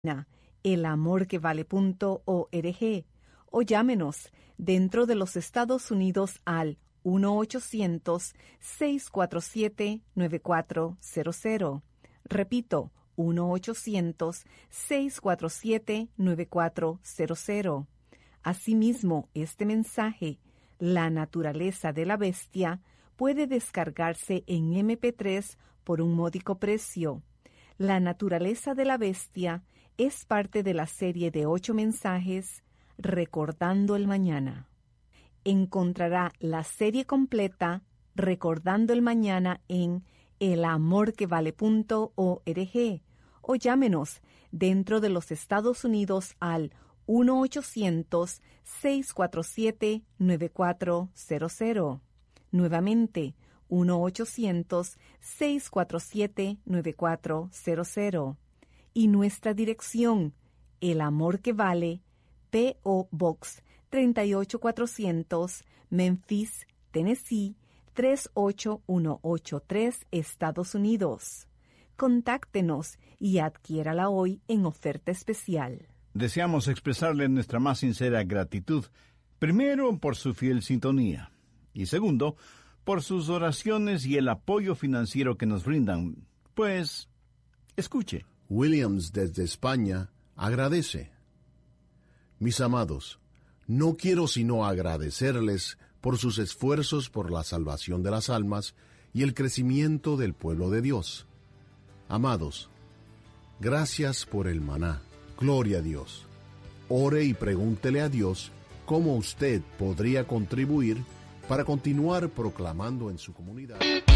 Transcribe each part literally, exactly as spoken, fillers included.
el amor que vale punto org o llámenos dentro de los Estados Unidos al uno ochocientos, seis cuatro siete, nueve cuatro cero cero. Repito, uno ochocientos, seis cuatro siete, nueve cuatro cero cero. Asimismo, este mensaje, La naturaleza de la bestia, puede descargarse en eme pe tres por un módico precio. La naturaleza de la bestia es parte de la serie de ocho mensajes Recordando el Mañana. Encontrará la serie completa Recordando el Mañana en el amor que vale punto org o llámenos dentro de los Estados Unidos al uno ochocientos, seis cuatro siete, nueve cuatro cero cero. Nuevamente, uno ochocientos, seis cuatro siete, nueve cuatro cero cero. Y nuestra dirección, El Amor que Vale, P O Box treinta y ocho cuatrocientos, Memphis, Tennessee, tres ocho uno ocho tres, Estados Unidos. Contáctenos y adquiérala hoy en oferta especial. Deseamos expresarle nuestra más sincera gratitud, primero por su fiel sintonía y segundo, por sus oraciones y el apoyo financiero que nos brindan. Pues, escuche. Williams desde España agradece. Mis amados, no quiero sino agradecerles por sus esfuerzos por la salvación de las almas y el crecimiento del pueblo de Dios. Amados, gracias por el maná. Gloria a Dios. Ore y pregúntele a Dios cómo usted podría contribuir para continuar proclamando en su comunidad.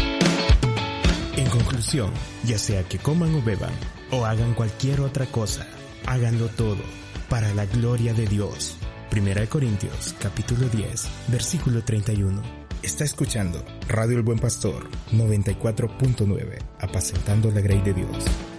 En conclusión, ya sea que coman o beban, o hagan cualquier otra cosa, háganlo todo para la gloria de Dios. Primera de Corintios, capítulo diez, versículo treinta y uno. Está escuchando Radio El Buen Pastor, noventa y cuatro punto nueve, apacentando la grey de Dios.